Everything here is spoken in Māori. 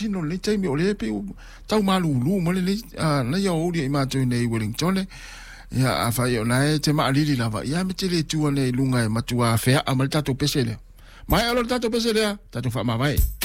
tino le tai mi o le pe tau malu lu mo le na ya o di ma tu nei Wellington le ya a fa yo na te ma ali lava ya me te le tu ne lunga ma tu a fe a mal tato pese le mai alo tato pese le tato fa ma vai